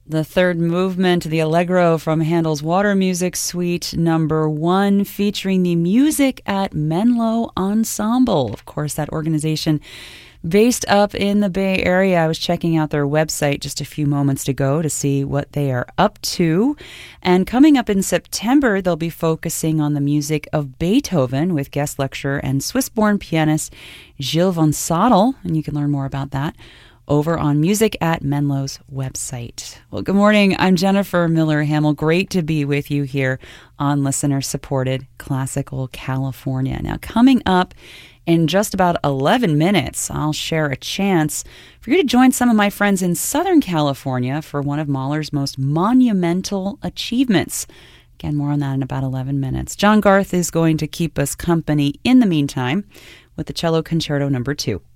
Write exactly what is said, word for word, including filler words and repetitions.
The third movement, the Allegro from Handel's Water Music Suite number one, featuring the Music at Menlo Ensemble. Of course, that organization based up in the Bay Area. I was checking out their website just a few moments ago to see what they are up to. And coming up in September, they'll be focusing on the music of Beethoven with guest lecturer and Swiss-born pianist Gilles von Sadel. And you can learn more about that over on Music at Menlo's website. Well, good morning. I'm Jennifer Miller-Hamill. Great to be with you here on listener-supported Classical California. Now, coming up in just about eleven minutes, I'll share a chance for you to join some of my friends in Southern California for one of Mahler's most monumental achievements. Again, more on that in about eleven minutes. John Garth is going to keep us company in the meantime with the Cello Concerto number two.